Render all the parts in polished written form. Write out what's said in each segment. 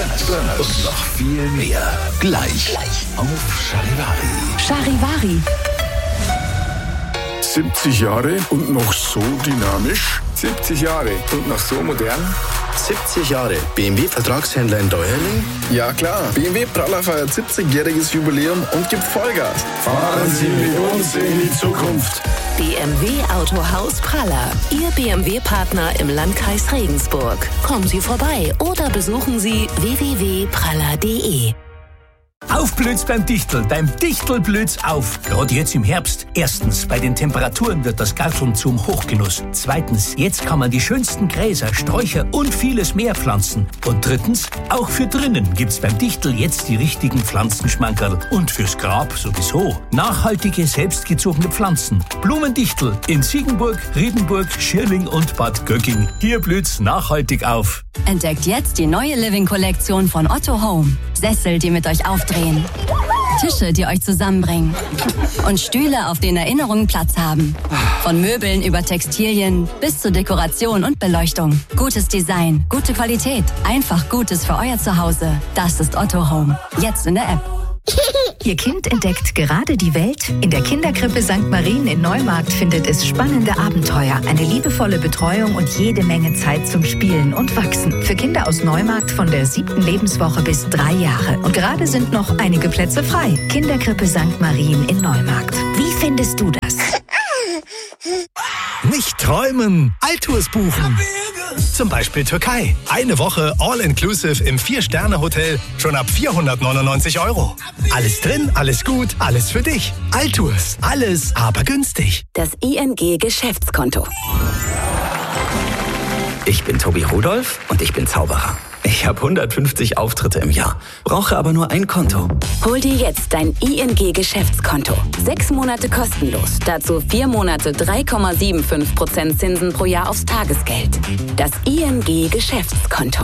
und noch viel mehr. Gleich auf Charivari. Charivari. 70 Jahre und noch so dynamisch. 70 Jahre und noch so modern. 70 Jahre BMW-Vertragshändler in Deuerling? Ja klar, BMW Praller feiert 70-jähriges Jubiläum und gibt Vollgas. Fahren Sie mit uns in die Zukunft. BMW Autohaus Praller. Ihr BMW-Partner im Landkreis Regensburg. Kommen Sie vorbei oder besuchen Sie www.praller.de. Aufblüht's beim Dichtel. Beim Dichtel blüht's auf. Gerade jetzt im Herbst. Erstens, bei den Temperaturen wird das Garteln zum Hochgenuss. Zweitens, jetzt kann man die schönsten Gräser, Sträucher und vieles mehr pflanzen. Und drittens, auch für drinnen gibt's beim Dichtel jetzt die richtigen Pflanzenschmankerl. Und fürs Grab sowieso. Nachhaltige, selbstgezogene Pflanzen. Blumendichtel in Ziegenburg, Riedenburg, Schirling und Bad Göcking. Hier blüht's nachhaltig auf. Entdeckt jetzt die neue Living-Kollektion von Otto Home. Sessel, die mit euch aufdrehen. Tische, die euch zusammenbringen. Und Stühle, auf denen Erinnerungen Platz haben. Von Möbeln über Textilien bis zur Dekoration und Beleuchtung. Gutes Design, gute Qualität. Einfach Gutes für euer Zuhause. Das ist Otto Home. Jetzt in der App. Ihr Kind entdeckt gerade die Welt? In der Kinderkrippe St. Marien in Neumarkt findet es spannende Abenteuer, eine liebevolle Betreuung und jede Menge Zeit zum Spielen und Wachsen. Für Kinder aus Neumarkt von der 7. Lebenswoche bis 3 Jahre. Und gerade sind noch einige Plätze frei. Kinderkrippe St. Marien in Neumarkt. Wie findest du das? Nicht träumen, Altours buchen. Zum Beispiel Türkei. Eine Woche All-Inclusive im 4-Sterne-Hotel schon ab 499 €. Alles drin, alles gut, alles für dich. Altours. Alles, aber günstig. Das ING Geschäftskonto. Ich bin Tobi Rudolph und ich bin Zauberer. Ich habe 150 Auftritte im Jahr, brauche aber nur ein Konto. Hol dir jetzt dein ING Geschäftskonto. 6 Monate kostenlos. Dazu 4 Monate 3,75% Zinsen pro Jahr aufs Tagesgeld. Das ING Geschäftskonto.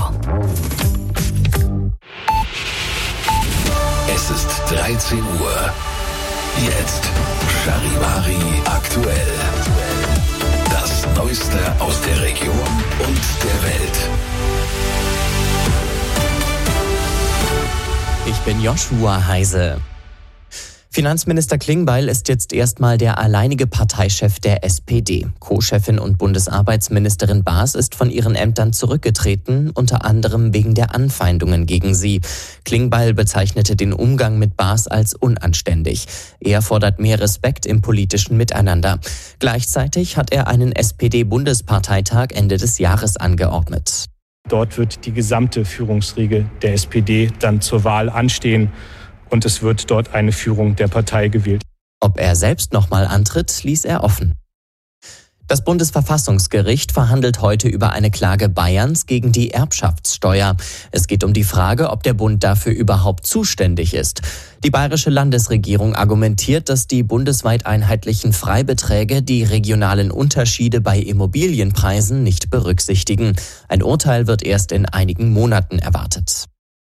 Es ist 13 Uhr. Jetzt Charivari aktuell. Das Neueste aus der Region und der Welt. Ich bin Joshua Heise. Finanzminister Klingbeil ist jetzt erstmal der alleinige Parteichef der SPD. Co-Chefin und Bundesarbeitsministerin Baas ist von ihren Ämtern zurückgetreten, unter anderem wegen der Anfeindungen gegen sie. Klingbeil bezeichnete den Umgang mit Baas als unanständig. Er fordert mehr Respekt im politischen Miteinander. Gleichzeitig hat er einen SPD-Bundesparteitag Ende des Jahres angeordnet. Dort wird die gesamte Führungsriege der SPD dann zur Wahl anstehen und es wird dort eine Führung der Partei gewählt. Ob er selbst nochmal antritt, ließ er offen. Das Bundesverfassungsgericht verhandelt heute über eine Klage Bayerns gegen die Erbschaftssteuer. Es geht um die Frage, ob der Bund dafür überhaupt zuständig ist. Die bayerische Landesregierung argumentiert, dass die bundesweit einheitlichen Freibeträge die regionalen Unterschiede bei Immobilienpreisen nicht berücksichtigen. Ein Urteil wird erst in einigen Monaten erwartet.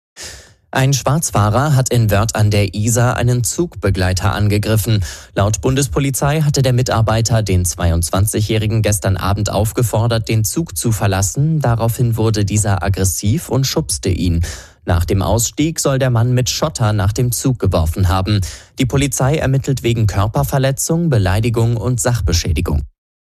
Ein Schwarzfahrer hat in Wörth an der Isar einen Zugbegleiter angegriffen. Laut Bundespolizei hatte der Mitarbeiter den 22-Jährigen gestern Abend aufgefordert, den Zug zu verlassen. Daraufhin wurde dieser aggressiv und schubste ihn. Nach dem Ausstieg soll der Mann mit Schotter nach dem Zug geworfen haben. Die Polizei ermittelt wegen Körperverletzung, Beleidigung und Sachbeschädigung.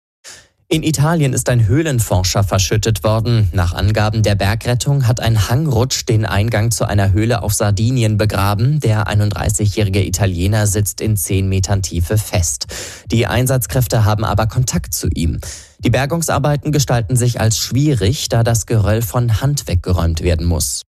In Italien ist ein Höhlenforscher verschüttet worden. Nach Angaben der Bergrettung hat ein Hangrutsch den Eingang zu einer Höhle auf Sardinien begraben. Der 31-jährige Italiener sitzt in 10 Metern Tiefe fest. Die Einsatzkräfte haben aber Kontakt zu ihm. Die Bergungsarbeiten gestalten sich als schwierig, da das Geröll von Hand weggeräumt werden muss.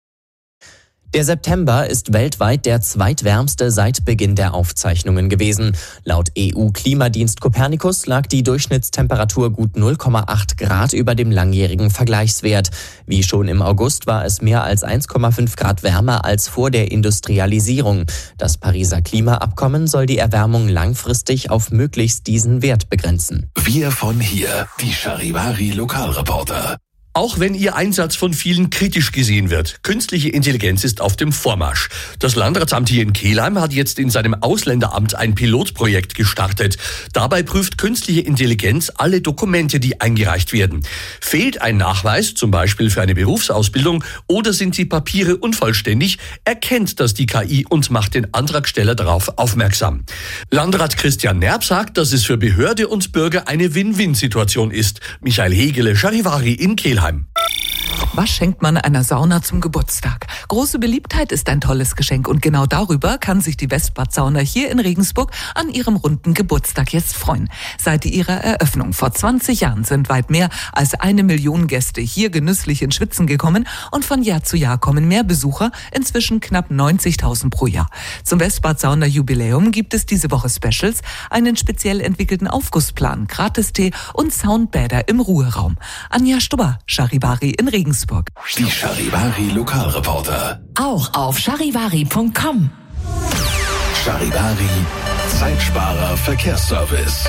Der September ist weltweit der zweitwärmste seit Beginn der Aufzeichnungen gewesen. Laut EU-Klimadienst Copernicus lag die Durchschnittstemperatur gut 0,8 Grad über dem langjährigen Vergleichswert. Wie schon im August war es mehr als 1,5 Grad wärmer als vor der Industrialisierung. Das Pariser Klimaabkommen soll die Erwärmung langfristig auf möglichst diesen Wert begrenzen. Wir von hier, die Charivari Lokalreporter. Auch wenn ihr Einsatz von vielen kritisch gesehen wird, künstliche Intelligenz ist auf dem Vormarsch. Das Landratsamt hier in Kelheim hat jetzt in seinem Ausländeramt ein Pilotprojekt gestartet. Dabei prüft künstliche Intelligenz alle Dokumente, die eingereicht werden. Fehlt ein Nachweis, zum Beispiel für eine Berufsausbildung, oder sind die Papiere unvollständig, erkennt das die KI und macht den Antragsteller darauf aufmerksam. Landrat Christian Nerb sagt, dass es für Behörde und Bürger eine Win-Win-Situation ist. Michael Hegele, Charivari in Kelheim. Was schenkt man einer Sauna zum Geburtstag? Große Beliebtheit ist ein tolles Geschenk und genau darüber kann sich die Westbad Sauna hier in Regensburg an ihrem runden Geburtstag jetzt freuen. Seit ihrer Eröffnung vor 20 Jahren sind weit mehr als 1 Million Gäste hier genüsslich ins Schwitzen gekommen und von Jahr zu Jahr kommen mehr Besucher, inzwischen knapp 90.000 pro Jahr. Zum Westbad Sauna Jubiläum gibt es diese Woche Specials, einen speziell entwickelten Aufgussplan, Gratistee und Soundbäder im Ruheraum. Anja Stubber, Charivari in Regensburg. Die Charivari Lokalreporter. Auch auf charivari.com. Charivari Zeitsparer Verkehrsservice.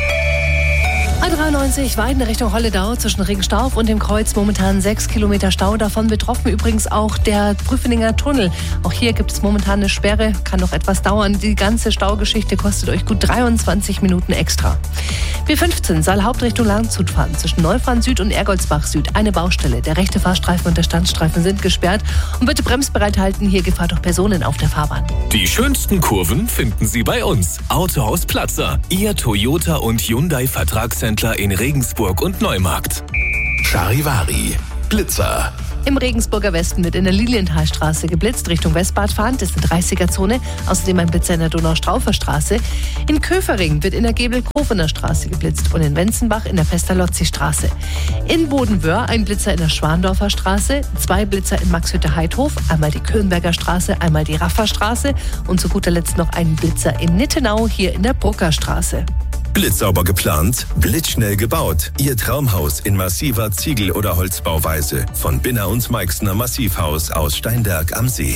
A93 Weiden Richtung Holledau zwischen Regenstauf und dem Kreuz momentan 6 Kilometer Stau. Davon betroffen übrigens auch der Prüfeninger Tunnel. Auch hier gibt es momentan eine Sperre, kann noch etwas dauern. Die ganze Staugeschichte kostet euch gut 23 Minuten extra. B15 soll Hauptrichtung Landshut fahren zwischen Neufranz Süd und Ergoldsbach Süd. Eine Baustelle. Der rechte Fahrstreifen und der Standstreifen sind gesperrt. Und bitte bremsbereit halten, hier Gefahr durch Personen auf der Fahrbahn. Die schönsten Kurven finden Sie bei uns. Autohaus Platzer, Ihr Toyota und Hyundai Vertragshändler in Regensburg und Neumarkt. Charivari Blitzer. Im Regensburger Westen wird in der Lilienthalstraße geblitzt, Richtung Westbad fahrend, das ist eine 30er-Zone. Außerdem ein Blitzer in der Donaustraufer Straße. In Köfering wird in der Gebel-Kofener Straße geblitzt und in Wenzenbach in der Pestalozzi-Straße. In Bodenwöhr ein Blitzer in der Schwandorfer Straße, 2 Blitzer in Maxhütte-Heidhof, einmal die Kölnberger Straße, einmal die Rafferstraße und zu guter Letzt noch einen Blitzer in Nittenau, hier in der Bruckerstraße. Blitzsauber geplant, blitzschnell gebaut. Ihr Traumhaus in massiver Ziegel- oder Holzbauweise von Binner und Meixner Massivhaus aus Steinberg am See.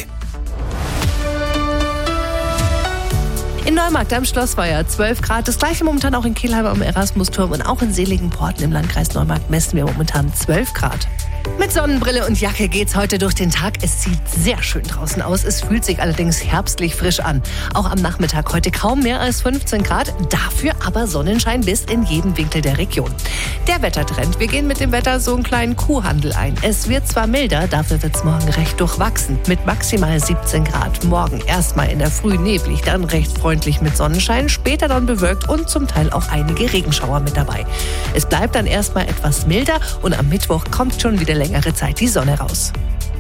In Neumarkt am Schlossweiher 12 Grad. Das gleiche momentan auch in Kelheim am Erasmusturm und auch in Seligenporten im Landkreis Neumarkt messen wir momentan 12 Grad. Mit Sonnenbrille und Jacke geht's heute durch den Tag. Es sieht sehr schön draußen aus. Es fühlt sich allerdings herbstlich frisch an. Auch am Nachmittag heute kaum mehr als 15 Grad. Dafür aber Sonnenschein bis in jeden Winkel der Region. Der Wettertrend. Wir gehen mit dem Wetter so einen kleinen Kuhhandel ein. Es wird zwar milder, dafür wird's morgen recht durchwachsen. Mit maximal 17 Grad. Morgen erstmal in der Früh neblig, dann recht freundlich mit Sonnenschein. Später dann bewölkt und zum Teil auch einige Regenschauer mit dabei. Es bleibt dann erstmal etwas milder und am Mittwoch kommt schon wieder längere Zeit die Sonne raus.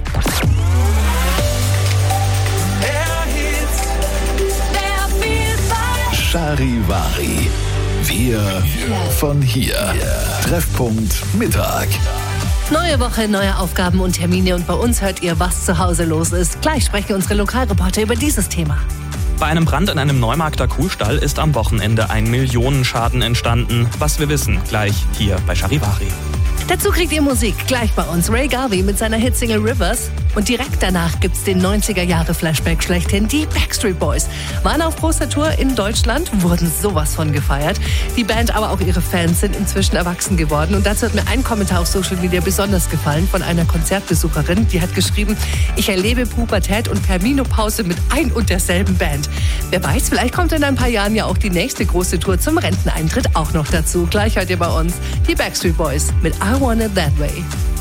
Charivari. Wir von hier. Treffpunkt Mittag. Neue Woche, neue Aufgaben und Termine und bei uns hört ihr, was zu Hause los ist. Gleich sprechen unsere Lokalreporter über dieses Thema. Bei einem Brand in einem Neumarkter Kuhstall ist am Wochenende ein Millionenschaden entstanden. Was wir wissen, gleich hier bei Charivari. Dazu kriegt ihr Musik, gleich bei uns. Ray Garvey mit seiner Hitsingle Rivers. Und direkt danach gibt's den 90er-Jahre-Flashback schlechthin. Die Backstreet Boys waren auf großer Tour in Deutschland, wurden sowas von gefeiert. Die Band, aber auch ihre Fans sind inzwischen erwachsen geworden. Und dazu hat mir ein Kommentar auf Social Media besonders gefallen von einer Konzertbesucherin. Die hat geschrieben, ich erlebe Pubertät und Perminopause mit ein und derselben Band. Wer weiß, vielleicht kommt in ein paar Jahren ja auch die nächste große Tour zum Renteneintritt auch noch dazu. Gleich hört ihr bei uns die Backstreet Boys mit I Want It That Way.